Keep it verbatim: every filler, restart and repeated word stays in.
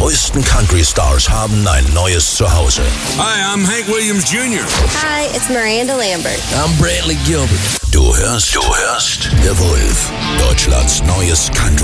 größten Country-Stars haben ein neues Zuhause. Hi, I'm Hank Williams Junior Hi, it's Miranda Lambert. I'm Brantley Gilbert. Du hörst, du hörst The Wolf, Deutschlands neues Country